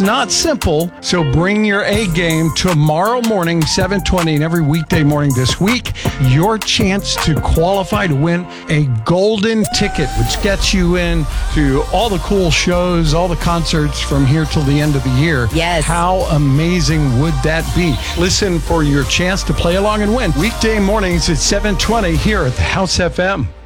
not simple. So bring your A game tomorrow morning, 7:20, and every weekday morning this week. Your chance to qualify to win a golden ticket, which gets you in to all the cool shows, all the concerts from here till the end of the year. Yes. How amazing would that be? Listen for your chance to play along and win. Weekday mornings at 7:20 here at the House FM.